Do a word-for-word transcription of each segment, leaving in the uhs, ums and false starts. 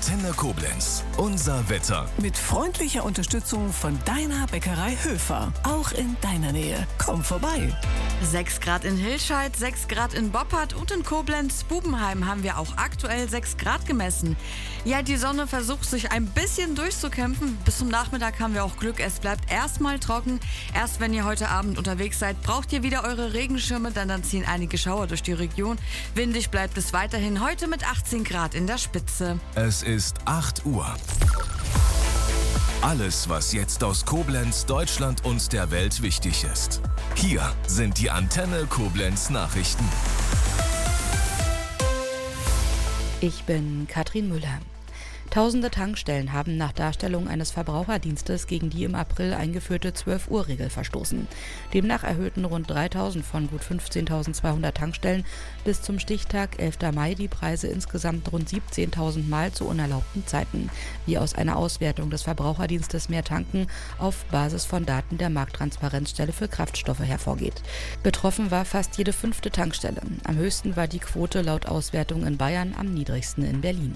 Antenne Koblenz. Unser Wetter. Mit freundlicher Unterstützung von deiner Bäckerei Höfer. Auch in deiner Nähe. Komm vorbei. sechs Grad in Hilscheid, sechs Grad in Boppard und in Koblenz-Bubenheim haben wir auch aktuell sechs Grad gemessen. Ja, die Sonne versucht sich ein bisschen durchzukämpfen. Bis zum Nachmittag haben wir auch Glück. Es bleibt erstmal trocken. Erst wenn ihr heute Abend unterwegs seid, braucht ihr wieder eure Regenschirme, denn dann ziehen einige Schauer durch die Region. Windig bleibt es weiterhin, heute mit achtzehn Grad in der Spitze. Es ist acht Uhr. Alles, was jetzt aus Koblenz, Deutschland und der Welt wichtig ist. Hier sind die Antenne Koblenz Nachrichten. Ich bin Katrin Müller. Tausende Tankstellen haben nach Darstellung eines Verbraucherdienstes gegen die im April eingeführte zwölf-Uhr-Regel verstoßen. Demnach erhöhten rund dreitausend von gut fünfzehntausendzweihundert Tankstellen bis zum Stichtag elfter Mai die Preise insgesamt rund siebzehntausend Mal zu unerlaubten Zeiten, wie aus einer Auswertung des Verbraucherdienstes Mehr Tanken auf Basis von Daten der Markttransparenzstelle für Kraftstoffe hervorgeht. Betroffen war fast jede fünfte Tankstelle. Am höchsten war die Quote laut Auswertung in Bayern, am niedrigsten in Berlin.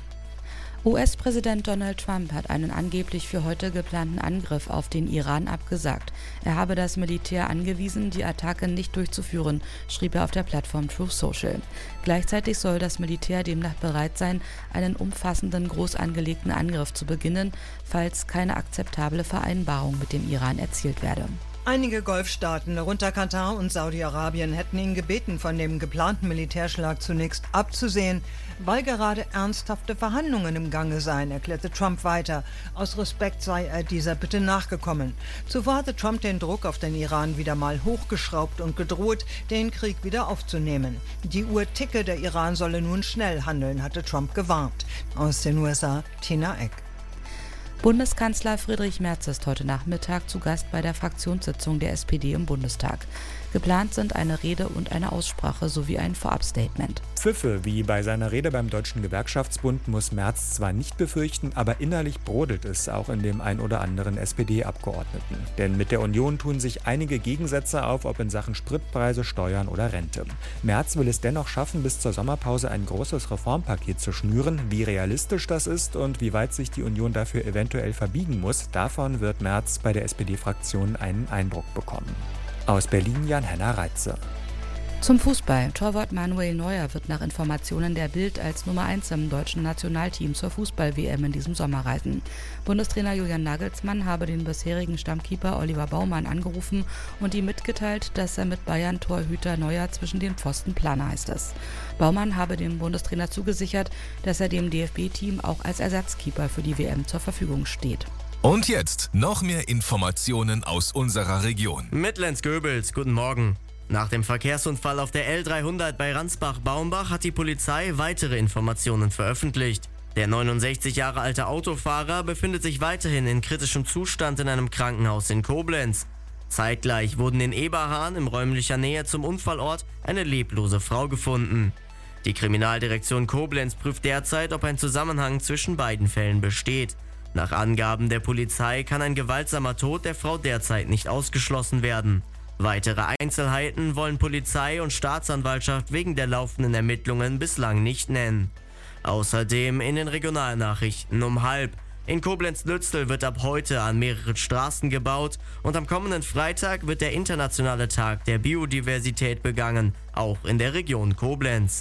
U S-Präsident Donald Trump hat einen angeblich für heute geplanten Angriff auf den Iran abgesagt. Er habe das Militär angewiesen, die Attacke nicht durchzuführen, schrieb er auf der Plattform Truth Social. Gleichzeitig soll das Militär demnach bereit sein, einen umfassenden, groß angelegten Angriff zu beginnen, falls keine akzeptable Vereinbarung mit dem Iran erzielt werde. Einige Golfstaaten, darunter Katar und Saudi-Arabien, hätten ihn gebeten, von dem geplanten Militärschlag zunächst abzusehen, weil gerade ernsthafte Verhandlungen im Gange seien, erklärte Trump weiter. Aus Respekt sei er dieser Bitte nachgekommen. Zuvor hatte Trump den Druck auf den Iran wieder mal hochgeschraubt und gedroht, den Krieg wieder aufzunehmen. Die Uhr ticke, der Iran solle nun schnell handeln, hatte Trump gewarnt. Aus den U S A, Tina Eck. Bundeskanzler Friedrich Merz ist heute Nachmittag zu Gast bei der Fraktionssitzung der S P D im Bundestag. Geplant sind eine Rede und eine Aussprache sowie ein Vorabstatement. Pfiffe, wie bei seiner Rede beim Deutschen Gewerkschaftsbund, muss Merz zwar nicht befürchten, aber innerlich brodelt es auch in dem ein oder anderen S P D-Abgeordneten. Denn mit der Union tun sich einige Gegensätze auf, ob in Sachen Spritpreise, Steuern oder Rente. Merz will es dennoch schaffen, bis zur Sommerpause ein großes Reformpaket zu schnüren. Wie realistisch das ist und wie weit sich die Union dafür eventuell verbiegen muss, davon wird Merz bei der S P D-Fraktion einen Eindruck bekommen. Aus Berlin Jan-Henna Reitze. Zum Fußball. Torwart Manuel Neuer wird nach Informationen der Bild als Nummer eins im deutschen Nationalteam zur Fußball-W M in diesem Sommer reisen. Bundestrainer Julian Nagelsmann habe den bisherigen Stammkeeper Oliver Baumann angerufen und ihm mitgeteilt, dass er mit Bayern-Torhüter Neuer zwischen den Pfosten plane, heißt es. Baumann habe dem Bundestrainer zugesichert, dass er dem D F B-Team auch als Ersatzkeeper für die W M zur Verfügung steht. Und jetzt noch mehr Informationen aus unserer Region. Mit Lenz Goebels, guten Morgen. Nach dem Verkehrsunfall auf der L dreihundert bei Ransbach-Baumbach hat die Polizei weitere Informationen veröffentlicht. Der neunundsechzig Jahre alte Autofahrer befindet sich weiterhin in kritischem Zustand in einem Krankenhaus in Koblenz. Zeitgleich wurden in Eberhahn in räumlicher Nähe zum Unfallort eine leblose Frau gefunden. Die Kriminaldirektion Koblenz prüft derzeit, ob ein Zusammenhang zwischen beiden Fällen besteht. Nach Angaben der Polizei kann ein gewaltsamer Tod der Frau derzeit nicht ausgeschlossen werden. Weitere Einzelheiten wollen Polizei und Staatsanwaltschaft wegen der laufenden Ermittlungen bislang nicht nennen. Außerdem in den Regionalnachrichten um halb. In Koblenz-Lützel wird ab heute an mehreren Straßen gebaut und am kommenden Freitag wird der internationale Tag der Biodiversität begangen, auch in der Region Koblenz.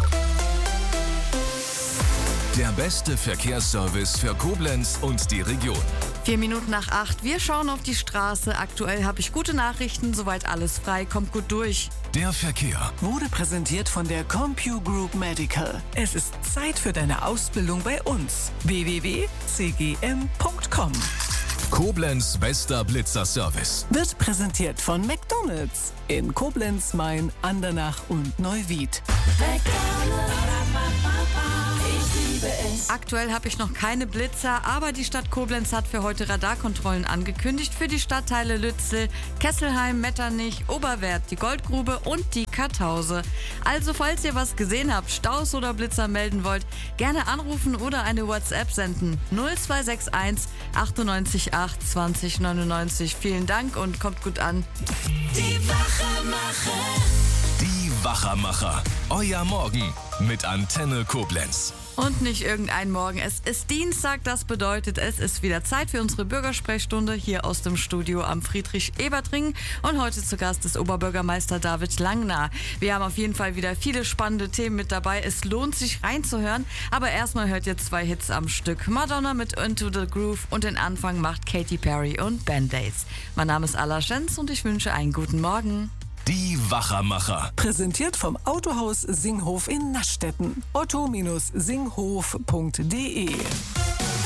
Der beste Verkehrsservice für Koblenz und die Region. Vier Minuten nach acht. Wir schauen auf die Straße. Aktuell habe ich gute Nachrichten. Soweit alles frei. Kommt gut durch. Der Verkehr Wurde präsentiert von der Compu Group Medical. Es ist Zeit für deine Ausbildung bei uns. w w w punkt c g m punkt com. Koblenz bester Blitzerservice. Wird präsentiert von McDonald's in Koblenz, Main, Andernach und Neuwied. Aktuell habe ich noch keine Blitzer, aber die Stadt Koblenz hat für heute Radarkontrollen angekündigt für die Stadtteile Lützel, Kesselheim, Metternich, Oberwerth, die Goldgrube und die Kartause. Also falls ihr was gesehen habt, Staus oder Blitzer melden wollt, gerne anrufen oder eine WhatsApp senden. null zwei sechs eins achtundneunzig acht zwanzig neunundneunzig. Vielen Dank und kommt gut an. Die Wachermacher. Die Wachermacher. Euer Morgen mit Antenne Koblenz. Und nicht irgendein Morgen. Es ist Dienstag, das bedeutet, es ist wieder Zeit für unsere Bürgersprechstunde hier aus dem Studio am Friedrich-Ebert-Ring. Und heute zu Gast ist Oberbürgermeister David Langner. Wir haben auf jeden Fall wieder viele spannende Themen mit dabei. Es lohnt sich reinzuhören. Aber erstmal hört ihr zwei Hits am Stück. Madonna mit Into the Groove und den Anfang macht Katy Perry und Band-Aids. Mein Name ist Alla Schenz und ich wünsche einen guten Morgen. Die Wachermacher. Präsentiert vom Autohaus Singhof in Naschdetten. otto Bindestrich singhof punkt de